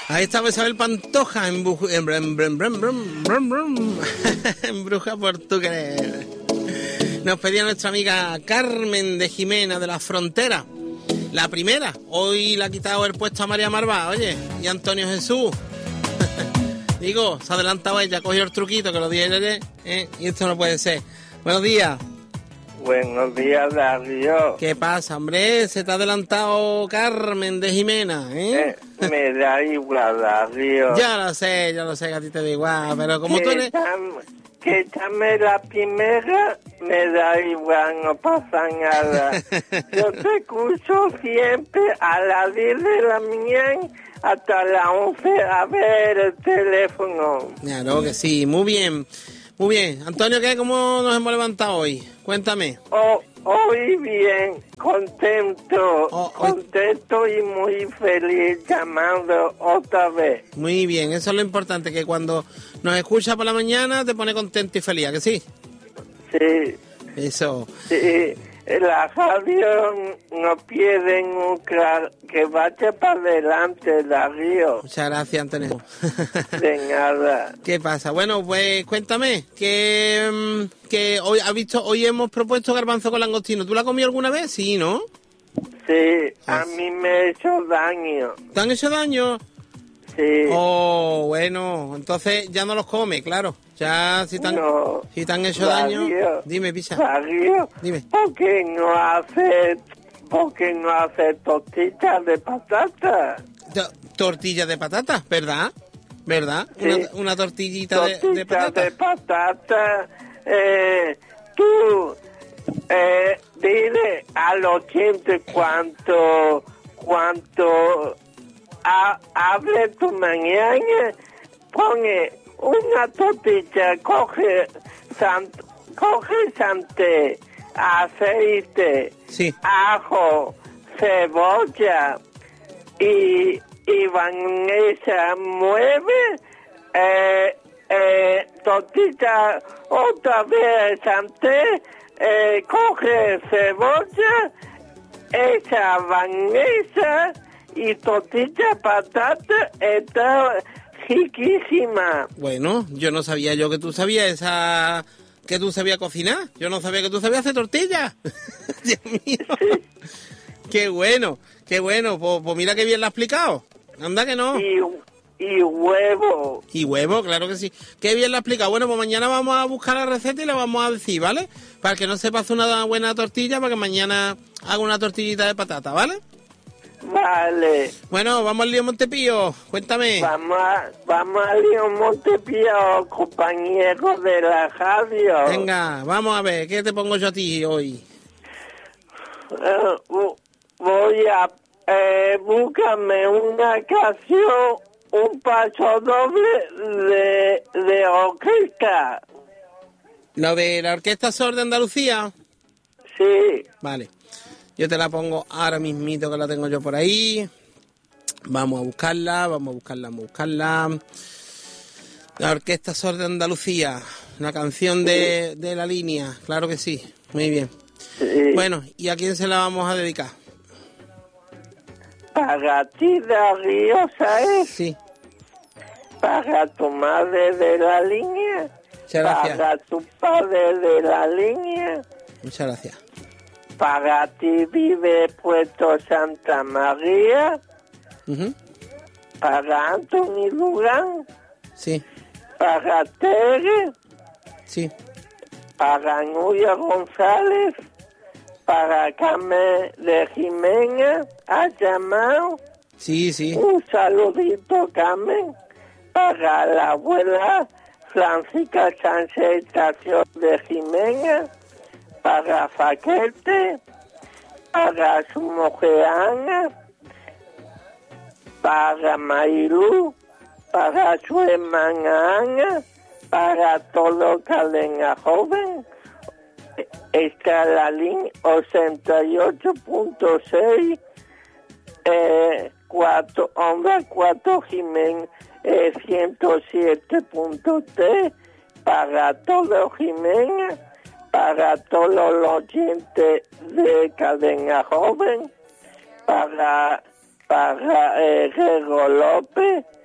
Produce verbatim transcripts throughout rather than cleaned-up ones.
Ahí estaba Isabel Pantoja en, bu- en, brum, brum, brum, brum, brum, brum. En Bruja por tu querer. Nos pedía nuestra amiga Carmen de Jimena de la Frontera. La primera. Hoy le ha quitado el puesto a María Marvá, oye. Y Antonio Jesús. Digo, se ha adelantado ella, ha cogido el truquito que lo dije ayer, ¿eh? Y esto no puede ser. Buenos días. Buenos días, Darío. ¿Qué pasa, hombre? Se te ha adelantado Carmen de Jimena, ¿eh? Eh, me da igual, Darío. Ya lo sé, ya lo sé que a ti te da igual, pero como que tú eres... tam- que llame la primera, me da igual, no pasa nada. Yo te escucho siempre a las diez de la mañana hasta las once a ver el teléfono. Claro que sí, muy bien, muy bien. Antonio, ¿qué? ¿Cómo nos hemos levantado hoy? Cuéntame. Oh, hoy bien, contento, Oh, hoy- contento y muy feliz llamando otra vez. Muy bien, eso es lo importante, que cuando nos escucha por la mañana te pone contento y feliz, ¿a que sí? Sí, Eso. sí, la radio no pierde nunca, que vaya para adelante, Darío. Muchas gracias, Antonio. De nada. ¿Qué pasa? Bueno, pues cuéntame, que, mm, que hoy has visto, hoy hemos propuesto garbanzo con langostino. ¿Tú la has comido alguna vez? Sí, ¿no? Sí, a Ah. mí me ha hecho daño. ¿Te han hecho daño? Sí, Oh, bueno, entonces ya no los come, claro. Ya si te han, no. si te han hecho Darío, daño, dime, pisa. Darío, Dime. ¿por qué no hace, por qué no hace tortillas de patata? To- Tortilla de patatas, ¿verdad? ¿Verdad? Sí. Una, una tortillita de, de Tortillas patatas. de patata. Eh, tú, eh, dile al oyente cuánto, cuánto ha- hable tu mañana, pone una tortilla, coge, san, coge sante, aceite, Sí. ajo, cebolla y, y Vanessa mueve, eh, eh, tortilla otra vez sante, eh, coge cebolla, echa Vanessa y tortilla patata, está riquísima. Bueno, yo no sabía yo que tú sabías esa... que tú sabías cocinar. Yo no sabía que tú sabías hacer tortillas. Dios mío. Qué bueno, qué bueno. Pues, pues mira qué bien la has explicado. Anda que no. Y, y huevo. Y huevo, claro que sí. Qué bien la has explicado. Bueno, pues mañana vamos a buscar la receta y la vamos a decir, ¿vale? Para que no sepa hacer una buena tortilla, para que mañana haga una tortillita de patata, ¿vale? Vale. Bueno, vamos al lío Montepío. Cuéntame. Vamos a, vamos a León Montepío, compañero de la radio. Venga, vamos a ver, ¿qué te pongo yo a ti hoy? Eh, vo- voy a... Eh, búscame una canción, un paso doble de, de orquesta. ¿Lo de la Orquesta Sor de Andalucía? Sí. Vale. Yo te la pongo ahora mismito que la tengo yo por ahí. Vamos a buscarla, vamos a buscarla, vamos a buscarla. La Orquesta Sor de Andalucía. Una canción de, de la línea, claro que sí. Muy bien. Sí. Bueno, ¿y a quién se la vamos a dedicar? Para ti, Darío, ¿sabes? Sí, Para tu madre de la línea. muchas gracias. Para tu padre de la línea. Muchas gracias. Para ti vive Puerto Santa María. Ujú. Para Anthony Lugán. Sí, Para Tere. sí. Para Nuria González. Para Carmen de Jimena. ¿Has llamado? Sí, sí. Un saludito, Carmen. Para la abuela Francisca Sánchez Estación de Jimena. Para Faquete. Para su mujer Ana. Para Marilú. Para su hermana Ana. Para todo Cadena Joven. Está la línea ochenta y ocho punto seis. Eh, cuatro, onda cuatro Jiménez, eh, ciento siete punto tres para todo Jiménez, para todos los oyentes de Cadena Joven, para, para eh, Rego López,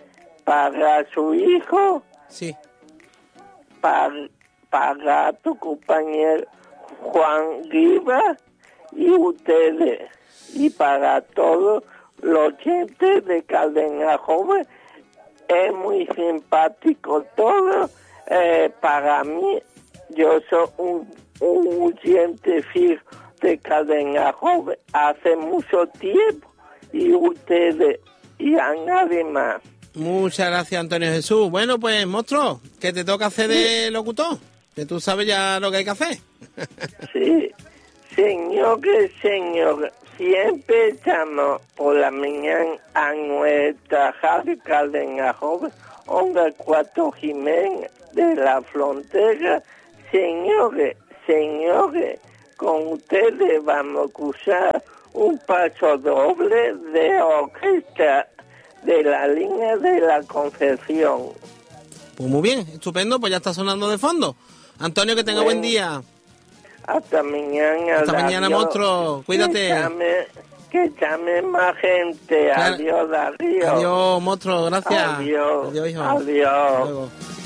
para su hijo, Sí. para, para tu compañero Juan Rivas y ustedes, y para todos los oyentes de Cadena Joven. Es muy simpático todo. Eh, para mí, yo soy un, un oyente fijo de Cadena Joven hace mucho tiempo, y ustedes, y a nadie más. Muchas gracias, Antonio Jesús. Bueno, pues, monstruo, que te toca hacer de locutor, que tú sabes ya lo que hay que hacer. Sí, señores, señor, siempre estamos por la mañana a nuestra radio Cadena Joven, Onda Cuatro Jiménez de la Frontera. Señores, señores, con ustedes vamos a escuchar un paso doble de orquesta de la línea de la Concepción. Pues muy bien, estupendo, pues ya está sonando de fondo. Antonio, que tenga buen día. Hasta mañana. Hasta mañana, adiós. monstruo. Cuídate. Que llame, que llame más gente. Claro. Adiós, adiós. Adiós, monstruo, gracias. Adiós. Adiós, hijo. Adiós. Hasta luego.